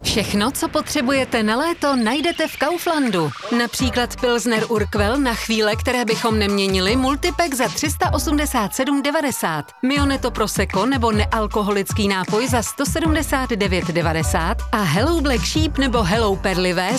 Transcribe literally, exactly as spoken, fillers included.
Všechno, co potřebujete na léto, najdete v Kauflandu. Například Pilsner Urquell na chvíle, které bychom neměnili, multipack za tři sta osmdesát sedm devadesát. Mioneto Prosecco nebo nealkoholický nápoj za sto sedmdesát devět devadesát a Hello Black Sheep nebo Hello Perlivé